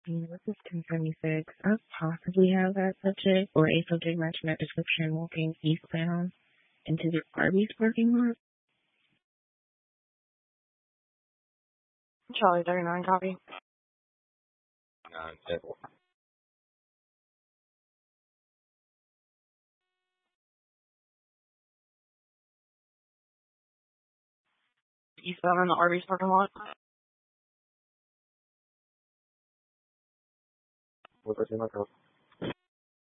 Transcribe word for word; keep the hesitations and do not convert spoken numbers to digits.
Mm, This is ten seventy-six. I possibly have that subject or a subject matching that description walking eastbound into the Arby's parking lot. Charlie thirty-nine copy. Nine, ten. Eastbound in the Arby's parking lot. What person am I calling?